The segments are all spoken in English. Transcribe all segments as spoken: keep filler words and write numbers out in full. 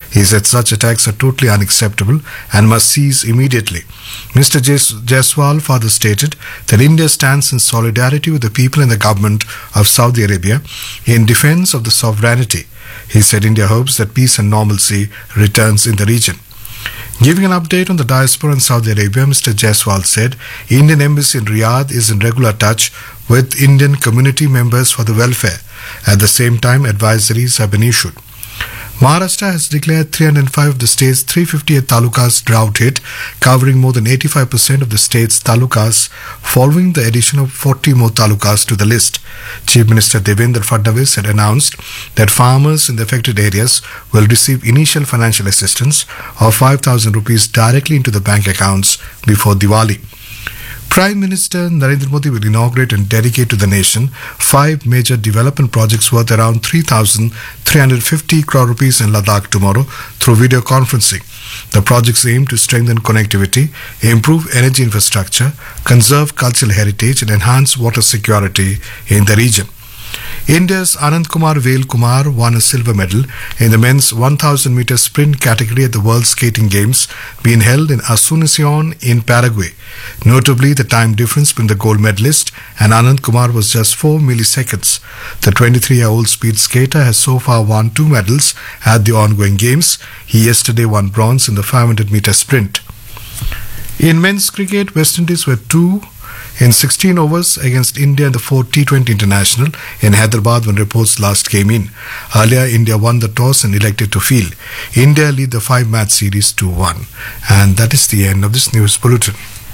He said such attacks are totally unacceptable and must cease immediately. Mister Jaiswal further stated that India stands in solidarity with the people and the government of Saudi Arabia in defense of the sovereignty. He said India hopes that peace and normalcy returns in the region. Giving an update on the diaspora in Saudi Arabia, Mister Jaiswal said Indian embassy in Riyadh is in regular touch with Indian community members for the welfare. At the same time, advisories have been issued. Maharashtra has declared three hundred five of the state's three hundred fifty-eight talukas drought hit, covering more than eighty-five percent of the state's talukas, following the addition of forty more talukas to the list. Chief Minister Devendra Fadnavis had announced that farmers in the affected areas will receive initial financial assistance of five thousand rupees directly into the bank accounts before Diwali. Prime Minister Narendra Modi will inaugurate and dedicate to the nation five major development projects worth around three thousand three hundred fifty crore rupees in Ladakh tomorrow through video conferencing. The projects aim to strengthen connectivity, improve energy infrastructure, conserve cultural heritage and enhance water security in the region. India's Anand Kumar Vel Kumar won a silver medal in the men's one thousand meter sprint category at the World Skating Games being held in Asuncion in Paraguay. Notably, the time difference between the gold medalist and Anand Kumar was just four milliseconds. The twenty-three-year-old speed skater has so far won two medals at the ongoing games. He yesterday won bronze in the five hundred meter sprint. In men's cricket, West Indies were two in sixteen overs against India in the fourth T twenty International in Hyderabad when reports last came in. Earlier, India won the toss and elected to field. India lead the five-match series two one. And that is the end of this news bulletin.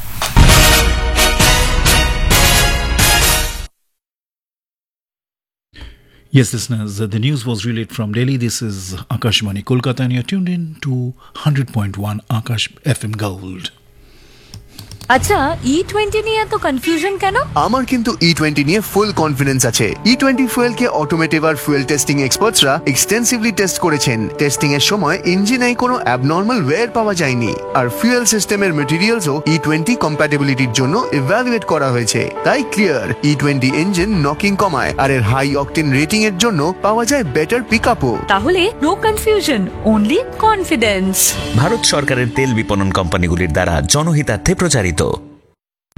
Yes, listeners, the news was relayed from Delhi. This is Akashvani Kolkata and you're tuned in to one hundred point one Akash F M Gold. আচ্ছা E twenty নিয়ে এত confusion কেন? আমার কিন্তু E twenty নিয়ে full confidence আছে। E twenty ফুয়েলকে automotive আর fuel testing এক্সপার্টসরা extensively test করেছেন। Testing এর সময় ইঞ্জিনে কোনো অ্যাবনর্মাল ওয়্যার পাওয়া যায়নি, আর ফুয়েল সিস্টেমের ম্যাটেরিয়ালসও ই টোয়েন্টি কম্প্যাটিবিলিটির জন্য ইভ্যালুয়েট করা হয়েছে। তাই clear, E twenty engine knocking কমায় আর এর হাই অকটেন রেটিং এর জন্য পাওয়া যায় বেটার পিকআপও। তাহলে no confusion, only confidence. Bharat সরকারের তেল বিপণন কোম্পানিগুলির দ্বারা জনহিতার্থে প্রচারিত।